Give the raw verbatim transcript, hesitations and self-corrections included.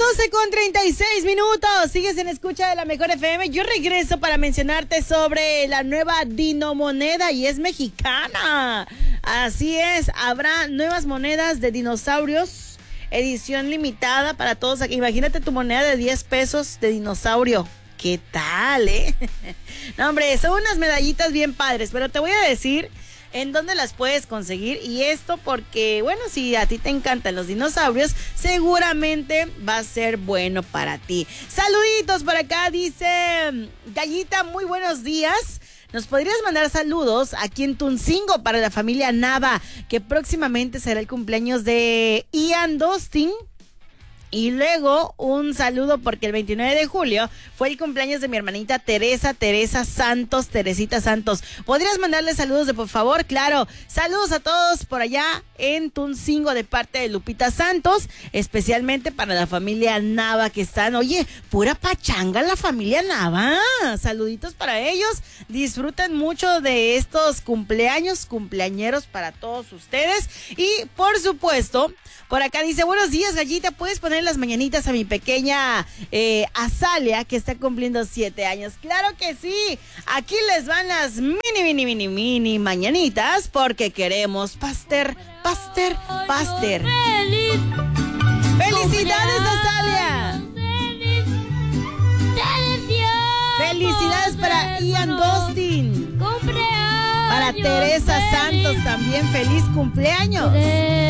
doce con treinta y seis minutos. Sigues en escucha de la Mejor F M. Yo regreso para mencionarte sobre la nueva dinomoneda y es mexicana. Así es, habrá nuevas monedas de dinosaurios, edición limitada para todos aquí. Imagínate tu moneda de diez pesos de dinosaurio. ¿Qué tal, eh? No, hombre, son unas medallitas bien padres, pero te voy a decir en dónde las puedes conseguir. Y esto porque, bueno, si a ti te encantan los dinosaurios, seguramente va a ser bueno para ti. Saluditos por acá, dice Gallita, muy buenos días. ¿Nos podrías mandar saludos aquí en Tuncingo para la familia Nava, que próximamente será el cumpleaños de Ian Dostin? Y luego un saludo porque el veintinueve de julio fue el cumpleaños de mi hermanita Teresa, Teresa Santos, Teresita Santos. ¿Podrías mandarle saludos de por favor? Claro, saludos a todos por allá en Tuncingo de parte de Lupita Santos, especialmente para la familia Nava que están, oye, pura pachanga la familia Nava. Saluditos para ellos, disfruten mucho de estos cumpleaños, cumpleañeros para todos ustedes. Y por supuesto, por acá dice, buenos días Gallita, ¿puedes poner las mañanitas a mi pequeña eh, Azalia que está cumpliendo siete años? Claro que sí, aquí les van las mini, mini, mini, mini mañanitas porque queremos Pasteur, Pasteur, Pasteur. ¡Felicidades, Azalia! ¡Felicidades para Ian Dostin! Para Teresa Santos también, feliz cumpleaños.